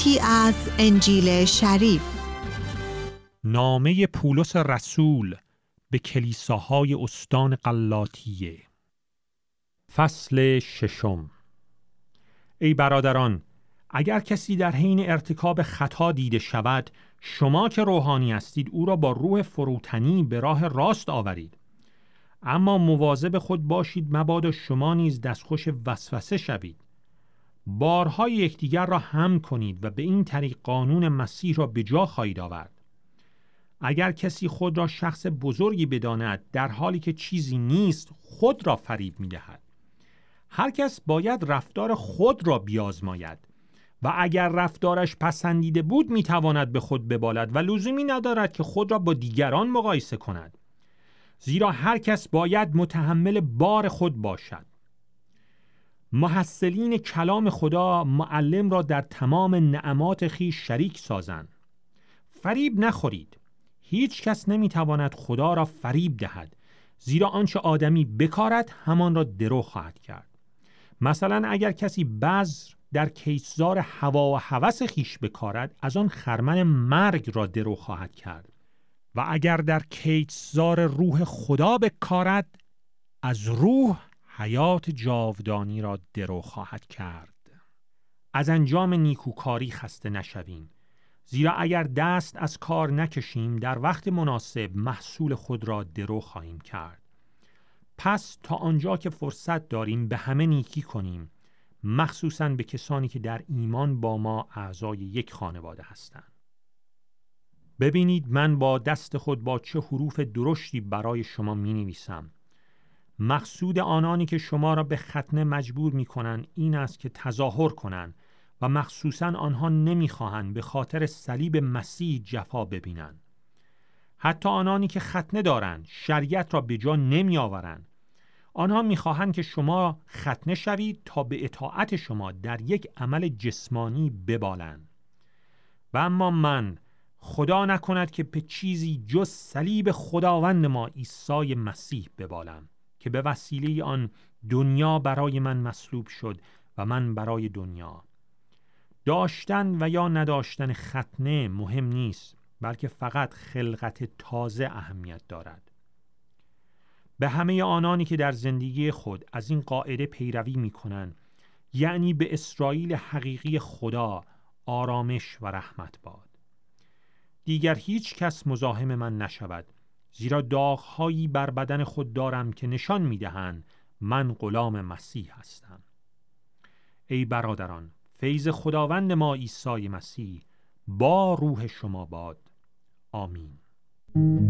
از انجیل شریف. نامه پولس رسول به کلیساهای استان غلاطیه. فصل 6. ای برادران، اگر کسی در حین ارتکاب خطا دیده شود، شما که روحانی هستید او را با روح فروتنی به راه راست آورید. اما مواظب خود باشید مبادا شما نیز دستخوش وسوسه شوید. بارهای یکدیگر را حمل کنید و به این طریق قانون مسیح را به جا خواهید آورد. اگر کسی خود را شخص بزرگی بداند در حالی که چیزی نیست، خود را فریب می‌دهد. هر کس باید رفتار خود را بیازماید و اگر رفتارش پسندیده بود میتواند به خود ببالد و لزومی ندارد که خود را با دیگران مقایسه کند، زیرا هر کس باید متحمل بار خود باشد. محصلین کلام خدا معلم را در تمام نعمات خویش شریک سازند. فریب نخورید. هیچ کس نمیتواند خدا را فریب دهد، زیرا آنچه آدمی بکارد همان را درو خواهد کرد. مثلا اگر کسی بذر در کیسزار هوا و هوس خویش بکارد، از آن خرمن مرگ را درو خواهد کرد. و اگر در کیسزار روح خدا بکارد، از روح حیات جاودانی را درو خواهد کرد. از انجام نیکوکاری خسته نشویم، زیرا اگر دست از کار نکشیم در وقت مناسب محصول خود را درو خواهیم کرد. پس تا آنجا که فرصت داریم به همه نیکی کنیم، مخصوصاً به کسانی که در ایمان با ما اعضای یک خانواده هستند. ببینید من با دست خود با چه حروف درشتی برای شما می نویسم. مقصود آنانی که شما را به ختنه مجبور می کنند این است که تظاهر کنند و مخصوصاً آنها نمی خواهند به خاطر صلیب مسیح جفا ببینند. حتی آنانی که ختنه دارند شریعت را به جا نمی آورند. آنها می خواهند که شما ختنه شوید تا به اطاعت شما در یک عمل جسمانی ببالند. و اما من، خدا نکند که به چیزی جز صلیب خداوند ما عیسی مسیح ببالم، که به وسیله آن دنیا برای من مصلوب شد و من برای دنیا. داشتن و یا نداشتن ختنه مهم نیست، بلکه فقط خلقت تازه اهمیت دارد. به همه آنانی که در زندگی خود از این قاعده پیروی می کنند، یعنی به اسرائیل حقیقی خدا، آرامش و رحمت باد. دیگر هیچ کس مزاحم من نشود، زیرا داغ‌هایی بر بدن خود دارم که نشان می‌دهند من غلام مسیح هستم. ای برادران، فیض خداوند ما عیسی مسیح با روح شما باد. آمین.